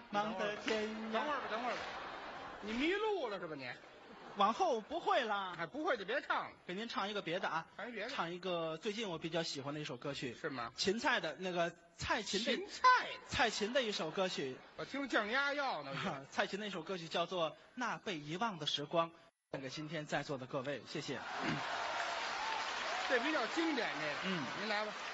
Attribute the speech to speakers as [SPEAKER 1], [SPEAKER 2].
[SPEAKER 1] 忙得天涯。
[SPEAKER 2] 等会儿吧，等会儿吧，你迷路了是吧你？
[SPEAKER 1] 往后不会啦，
[SPEAKER 2] 还不会就别唱了，
[SPEAKER 1] 给您唱一个别的啊，
[SPEAKER 2] 唱一别的
[SPEAKER 1] 唱一个最近我比较喜欢的一首歌曲，
[SPEAKER 2] 是吗？
[SPEAKER 1] 芹菜的那个蔡琴的
[SPEAKER 2] 芹菜，
[SPEAKER 1] 蔡琴的一首歌曲，
[SPEAKER 2] 我听降压药呢。
[SPEAKER 1] 蔡琴的一首歌曲叫做《那被遗忘的时光》，献给今天在座的各位，谢谢。
[SPEAKER 2] 这比较经典，这个，您来吧。